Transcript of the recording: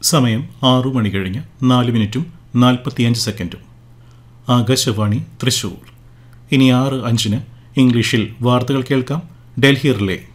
സമയം 6 മണി കഴിഞ്ഞ് 4 മിനിറ്റും 45 സെക്കൻഡും. ആകാശവാണി തൃശൂർ. ഇനി 6:05 ഇംഗ്ലീഷിൽ വാർത്തകൾ കേൾക്കാം. ഡൽഹി റിലേ.